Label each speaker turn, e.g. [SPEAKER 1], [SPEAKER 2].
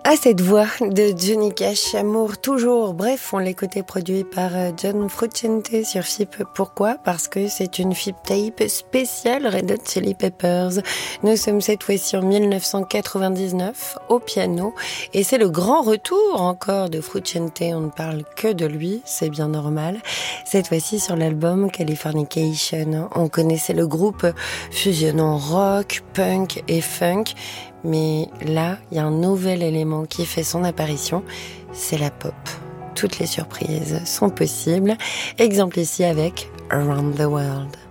[SPEAKER 1] Ah, cette voix de Johnny Cash, Amour toujours. Bref, on l'écoutait produit par John Frusciante sur FIP. Pourquoi ? Parce que c'est une FIP tape spéciale Red Hot Chili Peppers. Nous sommes cette fois-ci en 1999 au piano et c'est le grand retour encore de Frusciante. On ne parle que de lui, c'est bien normal. Cette fois-ci sur l'album Californication. On connaissait le groupe fusionnant rock, punk et funk. Mais là, il y a un nouvel élément qui fait son apparition, c'est la pop. Toutes les surprises sont possibles. Exemple ici avec Around the World.